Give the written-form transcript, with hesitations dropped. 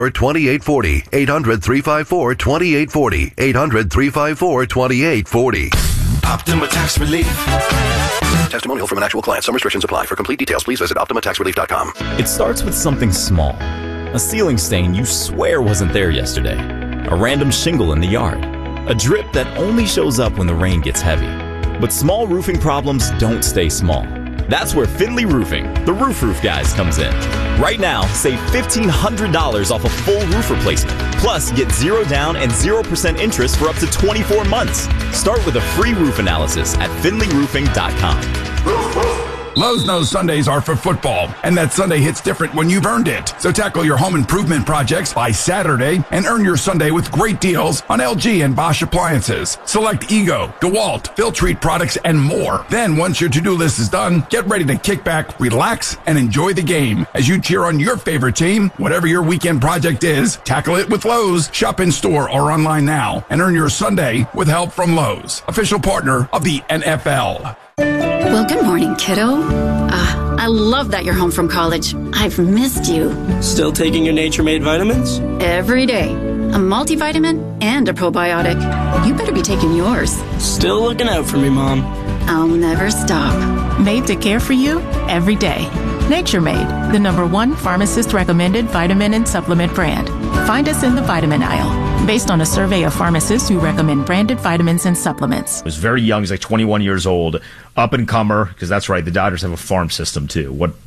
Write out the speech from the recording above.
2840. 800-354-2840. 800-354-2840. Optima Tax Relief. Testimonial from an actual client. Some restrictions apply. For complete details, please visit OptimaTaxRelief.com. It starts with something small. A ceiling stain you swear wasn't there yesterday. A random shingle in the yard. A drip that only shows up when the rain gets heavy. But small roofing problems don't stay small. That's where Finley Roofing, the roof guys, comes in. Right now, save $1,500 off a full roof replacement. Plus, get 0 down and 0% interest for up to 24 months. Start with a free roof analysis at finleyroofing.com. Lowe's knows Sundays are for football, and that Sunday hits different when you've earned it. So tackle your home improvement projects by Saturday and earn your Sunday with great deals on LG and Bosch appliances. Select Ego, DeWalt, Filtrete products, and more. Then, once your to-do list is done, get ready to kick back, relax, and enjoy the game as you cheer on your favorite team. Whatever your weekend project is, tackle it with Lowe's. Shop in store or online now and earn your Sunday with help from Lowe's, official partner of the NFL. Well, good morning, kiddo. I love that you're home from college. I've missed you. Still taking your Nature Made vitamins? Every day. A multivitamin and a probiotic. You better be taking yours. Still looking out for me, Mom. I'll never stop. Made to care for you every day. Nature Made, the #1 pharmacist-recommended vitamin and supplement brand. Find us in the vitamin aisle. Based on a survey of pharmacists who recommend branded vitamins and supplements. He was very young. He's like 21 years old. Up and comer, because that's right, the Dodgers have a farm system too. What